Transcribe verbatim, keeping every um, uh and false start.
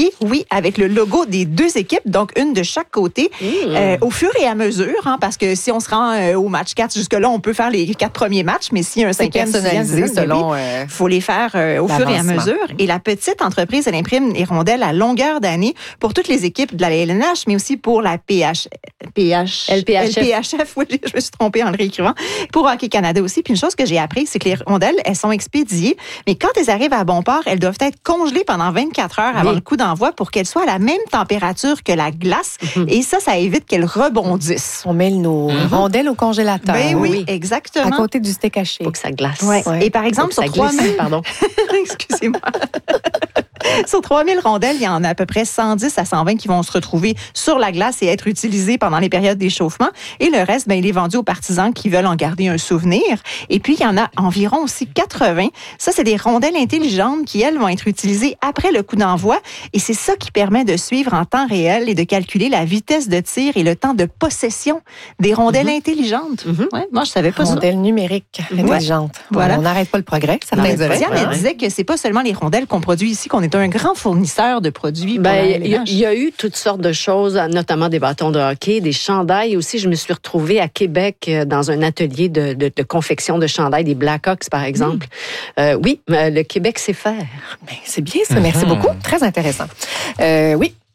papier, oui, avec le logo des deux équipes, donc une de chaque côté, mmh. euh, au fur et à mesure, hein, parce que si on se rend euh, au match quatre, jusque-là, on peut faire les quatre premiers matchs, mais s'il y a un cinquième, sixième, selon, il euh, faut les faire euh, au fur et à mesure. Et la petite entreprise, elle imprime les rondelles à longueur d'année pour toutes les équipes de la L N H, mais aussi pour la P H, P H, L P H F. L P H F, oui, je me suis trompée en le réécrivant. Pour Hockey Canada aussi. Puis une chose que j'ai appris, c'est que les rondelles, elles sont expédiées, mais quand elles arrivent à bon port, elles doivent être congelées pendant vingt-quatre heures avant oui. le coup d'envoi pour qu'elles soient à la même température que la glace. Mm-hmm. Et ça, ça évite qu'elles rebondissent. On met nos mm-hmm. rondelles au congélateur. Ben oui, oui, exactement. À côté du steak haché. Pour que ça glace. Ouais. Ouais. Et par exemple, sur trois mille... Pardon. Excusez-moi. Sur trois mille rondelles, il y en a à peu près cent dix à cent vingt qui vont se retrouver sur la glace et être utilisées pendant les périodes d'échauffement. Et le reste, ben, il est vendu aux partisans qui veulent en garder un souvenir. Et puis, il y en a environ aussi quatre-vingts. Ça, c'est des rondelles intelligentes qui, elles, vont être utilisées après le coup d'envoi. Et c'est ça qui permet de suivre en temps réel et de calculer la vitesse de tir et le temps de possession des rondelles mm-hmm. intelligentes. Mm-hmm. Ouais, moi, je savais pas rondelles ça. Rondelles numériques intelligentes. Ouais. Voilà. On n'arrête pas le progrès. Ça mais elle disait que c'est pas seulement les rondelles qu'on produit ici, qu'on est un grand fournisseur de produits. Ben, il y, y a eu toutes sortes de choses, notamment des bâtons de hockey, des chandails aussi. Je me suis retrouvée à Québec dans un atelier de, de, de confection de chandails, des Blackhawks, par exemple. Mmh. Euh, oui, le Québec sait faire. Ben, c'est bien ça. Merci mmh. beaucoup. Très intéressant. Euh, oui.